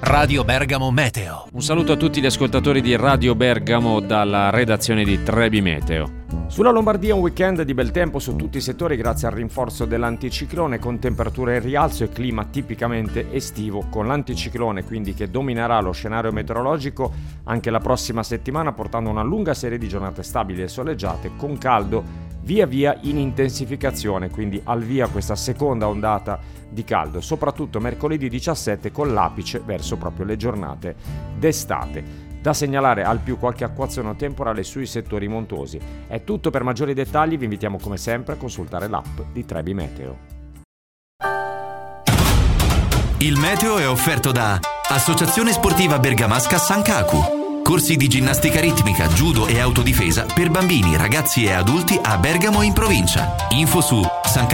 Radio Bergamo Meteo. Un saluto a tutti gli ascoltatori di Radio Bergamo dalla redazione di Trebi Meteo. Sulla Lombardia un weekend di bel tempo su tutti i settori grazie al rinforzo dell'anticiclone, con temperature in rialzo e clima tipicamente estivo, con l'anticiclone quindi che dominerà lo scenario meteorologico anche la prossima settimana, portando una lunga serie di giornate stabili e soleggiate, con caldo via via in intensificazione, quindi al via questa seconda ondata di caldo, soprattutto mercoledì 17 con l'apice verso proprio le giornate d'estate. Da segnalare al più qualche acquazzone temporale sui settori montuosi. È tutto, per maggiori dettagli vi invitiamo come sempre a consultare l'app di Trebi Meteo. Il meteo è offerto da Associazione Sportiva Bergamasca Sankaku. Corsi di ginnastica ritmica, judo e autodifesa per bambini, ragazzi e adulti a Bergamo in provincia. Info su